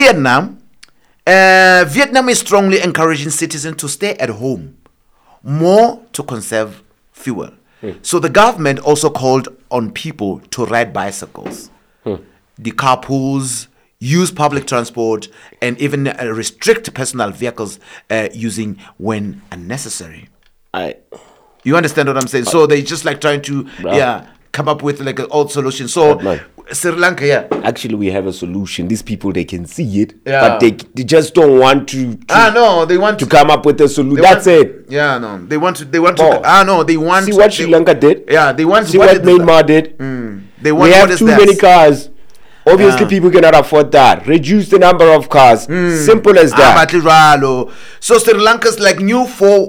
Vietnam. Vietnam is strongly encouraging citizens to stay at home more to conserve fuel. So the government also called on people to ride bicycles, the carpools, use public transport, and even restrict personal vehicles using when unnecessary. You understand what I'm saying? So they just like trying to come up with like an old solution. So Sri Lanka, actually we have a solution. These people, they can see it, but they just don't want to they want to come up with a solution. That's it. They want to they want see what Sri Lanka did. They want see what Myanmar did. They want we have too many cars. Obviously, people cannot afford that. Reduce the number of cars. Simple as that. So Sri Lanka's like new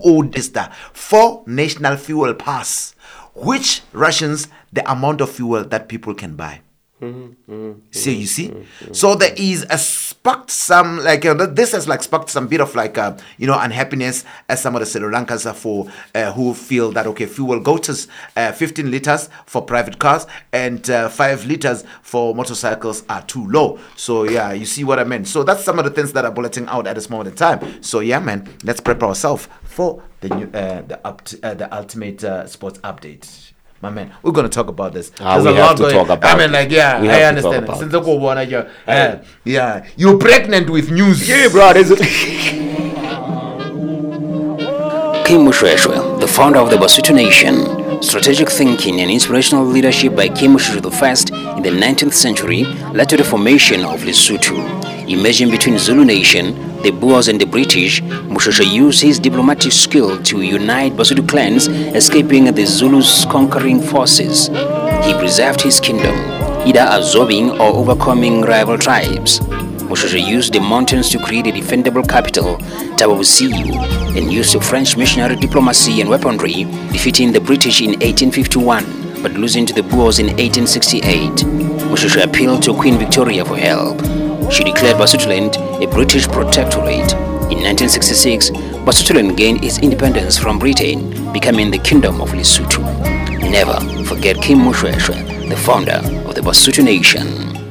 4 national fuel pass, which rations the amount of fuel that people can buy. So you see, so there is sparked some like this has like sparked some bit of like unhappiness as some of the Sri Lankans are for who feel that fuel quotas 15 liters for private cars and 5 liters for motorcycles are too low. So you see what I mean. So that's some of the things that are bulleting out at this moment in time. So man, let's prep ourselves for the new the ultimate sports update. My man, we're going to talk about this. There's a lot to talk about. I mean, like, I understand. You're pregnant with news. Yeah, bro. Kim Moshoeshoe, the founder of the Basotho Nation. Strategic thinking and inspirational leadership by Kim Moshoeshoe I in the 19th century led to the formation of Lesotho. Emerging between Zulu Nation, the Boers and the British, Moshoeshoe used his diplomatic skill to unite Basotho clans, escaping the Zulus' conquering forces. He preserved his kingdom, either absorbing or overcoming rival tribes. Moshoeshoe used the mountains to create a defendable capital, Tabavusiu, and used the French missionary diplomacy and weaponry, defeating the British in 1851, but losing to the Boers in 1868. Moshoeshoe appealed to Queen Victoria for help. She declared Basotholand a British protectorate. In 1966, Basotholand gained its independence from Britain, becoming the Kingdom of Lesotho. Never forget Kim Moshoeshoe, the founder of the Basotho Nation.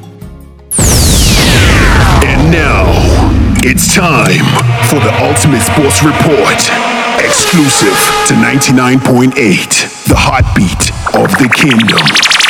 And now, it's time for the Ultimate Sports Report. Exclusive to 99.8, the heartbeat of the kingdom.